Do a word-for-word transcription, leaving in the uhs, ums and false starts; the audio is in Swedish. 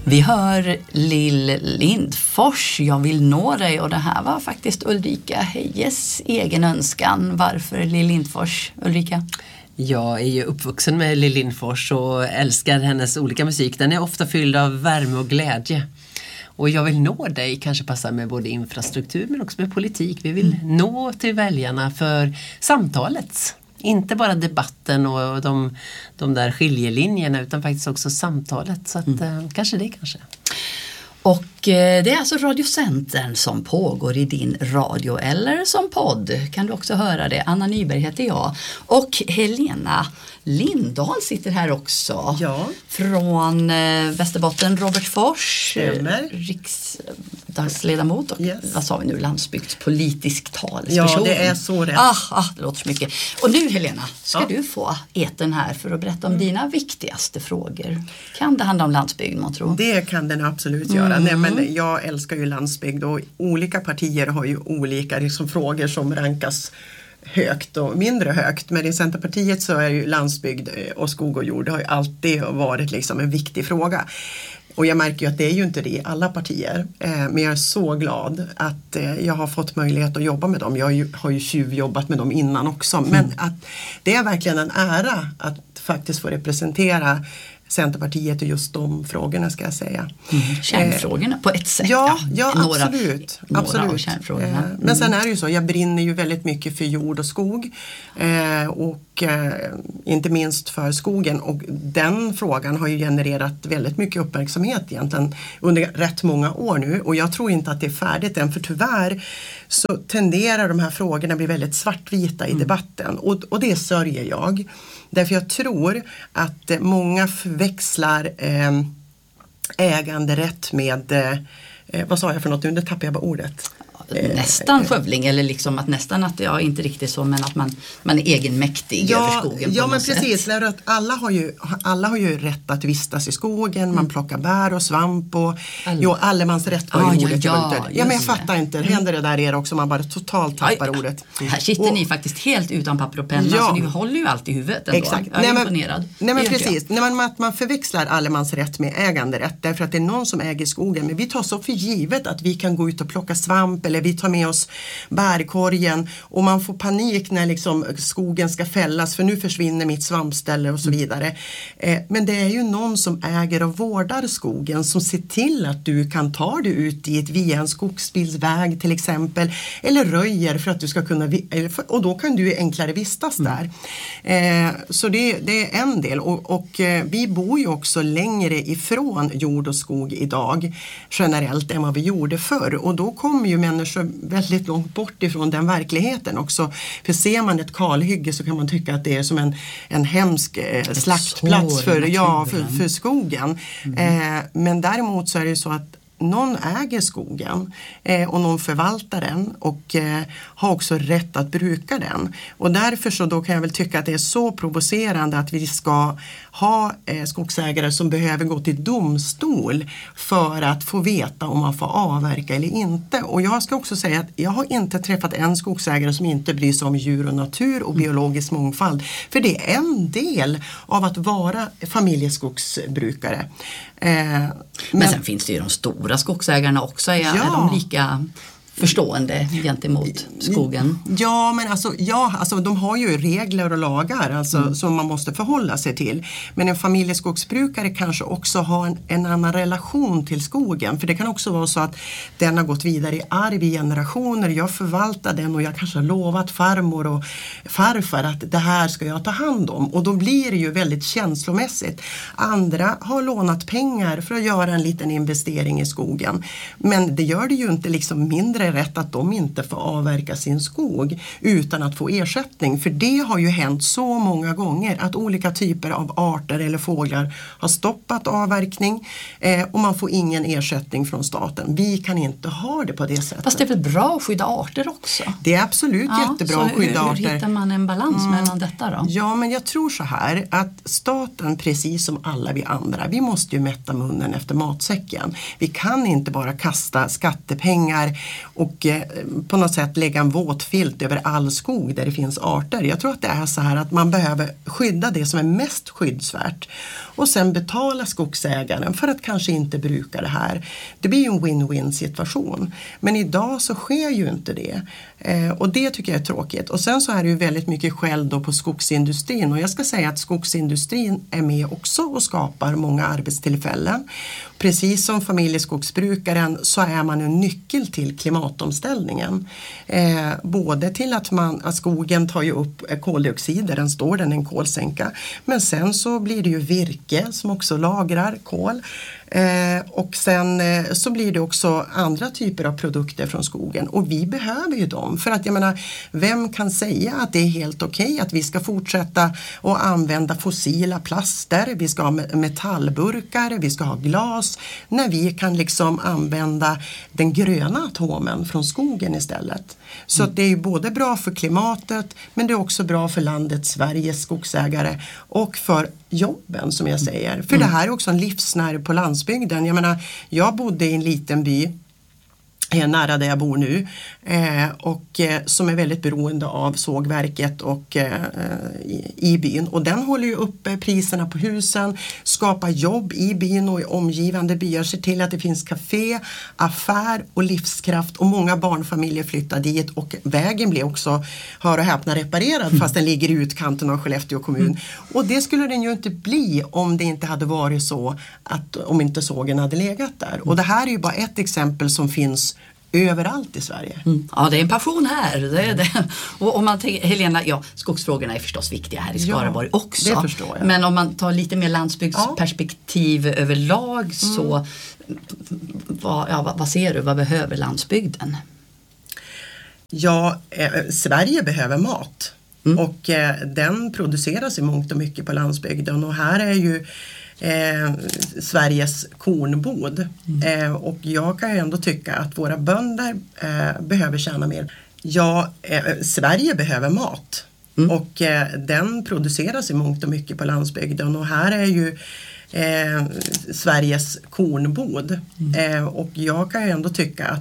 Vi hör Lill Lindfors, Jag vill nå dig, och det här var faktiskt Ulrika Hejes egen önskan. Varför Lill Lindfors, Ulrika? Jag är ju uppvuxen med Lill Lindfors och älskar hennes olika musik. Den är ofta fylld av värme och glädje. Och Jag vill nå dig kanske passar med både infrastruktur men också med politik. Vi vill mm. nå till väljarna för samtalet. Inte bara debatten och de, de där skiljelinjerna utan faktiskt också samtalet. Så att, mm. eh, kanske det kanske. Och eh, det är alltså Radiocentern som pågår i din radio eller som podd. Kan du också höra det. Anna Nyberg heter jag. Och Helena Lindahl sitter här också. Ja. Från eh, Västerbotten, Robertsfors. Stämmer. Riksdagsledamot och yes. vad sa vi nu, landsbygdspolitisk talesperson. Ja, det är så rätt. Ah, ah, det låter så mycket. Och nu Helena, ska ja. du få etern här för att berätta om mm. dina viktigaste frågor. Kan det handla om landsbygd, man tror? Det kan den absolut göra. Mm. Nej, men jag älskar ju landsbygd och olika partier har ju olika liksom, frågor som rankas högt och mindre högt. Men i Centerpartiet så är ju landsbygd och skog och jord, det har ju alltid varit liksom en viktig fråga. Och jag märker ju att det är ju inte det i alla partier. Eh, men jag är så glad att eh, jag har fått möjlighet att jobba med dem. Jag har ju, har ju tjuvjobbat med dem innan också. Men mm. att det är verkligen en ära att faktiskt få representera Centerpartiet och just de frågorna ska jag säga. Mm. Kärnfrågorna eh, på ett sätt. Ja, ja, ja några, absolut. Några absolut. kärnfrågorna. Eh, mm. Men sen är det ju så, jag brinner ju väldigt mycket för jord och skog. Eh, och eh, inte minst för skogen. Och den frågan har ju genererat väldigt mycket uppmärksamhet egentligen under rätt många år nu. Och jag tror inte att det är färdigt än, för tyvärr så tenderar de här frågorna bli väldigt svartvita i mm. debatten. Och, och det sörjer jag. Därför jag tror att många förväxlar eh, äganderätt med, eh, vad sa jag för något nu, nu tappar jag bara ordet. Nästan skövling eller liksom att nästan att ja inte riktigt så men att man, man är egenmäktig ja, över skogen. Ja på men något precis, sätt. att alla, har ju, alla har ju rätt att vistas i skogen, mm. man plockar bär och svamp och All... jo, allemansrätt var ju ah, ordet ja, ja, ja men jag fattar det. inte, händer det där er också man bara totalt tappar Aj, ordet. Här sitter och, ni faktiskt helt utan papper och penna ja, så ni håller ju allt i huvudet ändå. Exakt. Jag är nej, imponerad. Men, nej men precis, nej, men att man förväxlar allemansrätt med äganderätt därför att det är någon som äger skogen men vi tar så för givet att vi kan gå ut och plocka svamp eller vi tar med oss bärkorgen och man får panik när liksom skogen ska fällas för nu försvinner mitt svampställe och så vidare. Eh, men det är ju någon som äger och vårdar skogen som ser till att du kan ta dig ut dit via en skogsbilsväg till exempel eller röjer för att du ska kunna och då kan du enklare vistas där. Eh, så det, det är en del och, och eh, vi bor ju också längre ifrån jord och skog idag generellt än vad vi gjorde förr och då kommer ju människor väldigt långt bort ifrån den verkligheten också. För ser man ett kalhygge så kan man tycka att det är som en, en hemsk eh, slaktplats för, ja, för, för skogen. Mm. Eh, men däremot så är det så att någon äger skogen eh, och någon förvaltar den och eh, har också rätt att bruka den. Och därför så då kan jag väl tycka att det är så provocerande att vi ska ha eh, skogsägare som behöver gå till domstol för att få veta om man får avverka eller inte. Och jag ska också säga att jag har inte träffat en skogsägare som inte bryr sig om djur och natur och biologisk mångfald. För det är en del av att vara familjeskogsbrukare. Eh, men, men sen finns det ju de stora skogsägarna också. Är, ja. är de lika förstående gentemot skogen? Ja, men alltså, ja, alltså de har ju regler och lagar alltså, mm. som man måste förhålla sig till. Men en familjeskogsbrukare kanske också har en, en annan relation till skogen. För det kan också vara så att den har gått vidare i arv i generationer. Jag förvaltar den och jag kanske har lovat farmor och farfar att det här ska jag ta hand om. Och då blir det ju väldigt känslomässigt. Andra har lånat pengar för att göra en liten investering i skogen. Men det gör det ju inte liksom mindre rätt att de inte får avverka sin skog utan att få ersättning. För det har ju hänt så många gånger att olika typer av arter eller fåglar har stoppat avverkning eh, och man får ingen ersättning från staten. Vi kan inte ha det på det sättet. Fast det är väl bra att skydda arter också? Det är absolut ja, jättebra att skydda hur, arter. Hur hittar man en balans mm. mellan detta då? Ja, men jag tror så här att staten, precis som alla vi andra, vi måste ju mätta munnen efter matsäcken. Vi kan inte bara kasta skattepengar och eh, på något sätt lägga en våt filt över all skog där det finns arter. Jag tror att det är så här att man behöver skydda det som är mest skyddsvärt och sen betala skogsägaren för att kanske inte bruka det här. Det blir ju en win-win situation. Men idag så sker ju inte det. Eh, och det tycker jag är tråkigt. Och sen så är det ju väldigt mycket skäll då på skogsindustrin. Och jag ska säga att skogsindustrin är med också och skapar många arbetstillfällen. Precis som familjeskogsbrukaren så är man en nyckel till klimatomställningen. Eh, både till att, man, att skogen tar ju upp koldioxid, där den står den en kolsänka. Men sen så blir det ju virke som också lagrar kol. Eh, och sen eh, så blir det också andra typer av produkter från skogen och vi behöver ju dem för att jag menar, vem kan säga att det är helt okej okay att vi ska fortsätta att använda fossila plaster, vi ska ha metallburkar, vi ska ha glas, när vi kan liksom använda den gröna atomen från skogen istället. Så mm. det är ju både bra för klimatet men det är också bra för landet Sveriges skogsägare och för jobben som jag säger. För mm. det här är också en livsnerv på landsbygden. Jag menar, jag bodde i en liten by nära där jag bor nu eh, och eh, som är väldigt beroende av sågverket och eh, i, i byn och den håller ju uppe priserna på husen, skapar jobb i byn och i omgivande byar, ser till att det finns café, affär och livskraft och många barnfamiljer flyttar dit och vägen blir också, hör och häpna, reparerad mm. fast den ligger i utkanten av Skellefteå kommun mm. och det skulle den ju inte bli om det inte hade varit så att om inte sågen hade legat där mm. och det här är ju bara ett exempel som finns överallt i Sverige. Mm. Ja, det är en passion här. Det är det. Och om man tänker, Helena, ja, skogsfrågorna är förstås viktiga här i Skaraborg ja, också. Det förstår jag. Men om man tar lite mer landsbygdsperspektiv ja. överlag mm. så vad, ja, vad, vad ser du? Vad behöver landsbygden? Ja, eh, Sverige behöver mat. Mm. Och eh, den produceras i mångt och mycket på landsbygden och här är ju Eh, Sveriges kornbod mm. eh, och jag kan ju ändå tycka att våra bönder eh, behöver tjäna mer. Ja, eh, Sverige behöver mat mm. och eh, den produceras i mångt och mycket på landsbygden och här är ju eh, Sveriges kornbod mm. eh, och jag kan ju ändå tycka att